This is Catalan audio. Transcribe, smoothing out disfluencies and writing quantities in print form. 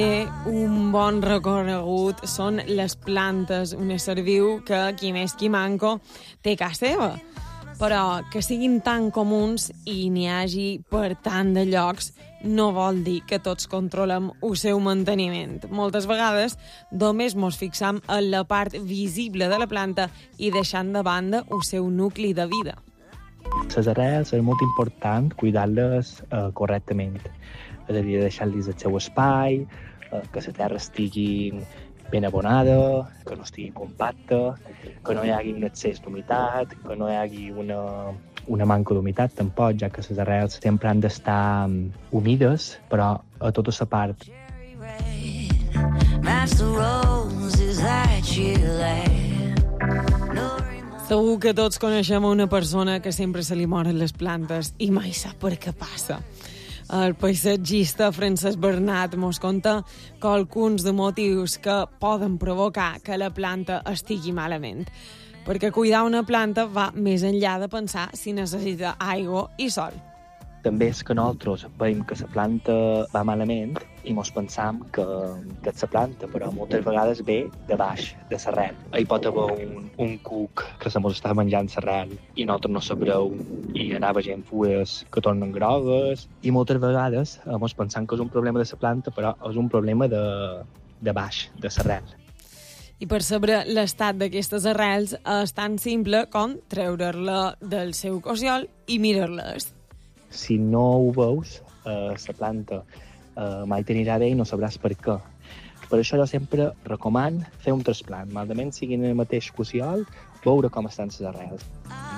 Un bon recorregut són les plantes, un ésser viu que qui més qui manco té casa seva. Però que siguin tan comuns i n'hi hagi per tant de llocs no vol dir que tots controlem el seu manteniment. Moltes vegades només mos fixam en la part visible de la planta i deixant de banda el seu nucli de vida. Les arrels és molt important cuidar-les correctament. És a dir, deixar-los el seu espai, que la terra estigui ben abonada, que no estigui compacta, que no hi hagi un excés d'humitat, que no hi hagi una manca d'humitat tampoc, ja que les arrels sempre han d'estar humides, però a tota la part. Segur que tots coneixem una persona que sempre se li moren les plantes i mai sap per què passa. El paisatgista Francesc Bernat mos conta que alguns de motius que poden provocar que la planta estigui malament. Perquè cuidar una planta va més enllà de pensar si necessita aigua i sol. També és que nosaltres veiem que la planta va malament i mos pensam que és la planta, però moltes vegades ve de baix, de l'arrel. Hi pot haver un cuc que se mos està menjant l'arrel i nosaltres no sabreu i anar veient fulles que tornen grogues i moltes vegades mos pensam que és un problema de la planta, però és un problema de baix, de l'arrel. I per saber l'estat d'aquestes arrels és tan simple com treure-la del seu cosiol i mirar-les. Si no ho veus, la planta mai t'anirà bé i no sabràs per què. Per això jo sempre recomano fer un trasplant, malament sigui en el mateix cosiol, veure com estan les arrels.